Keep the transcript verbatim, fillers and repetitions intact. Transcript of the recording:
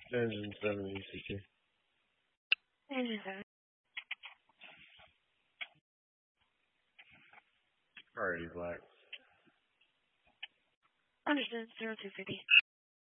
Engine seven E C T. Engine seven. Alrighty, Black. Understood. Zero two fifty.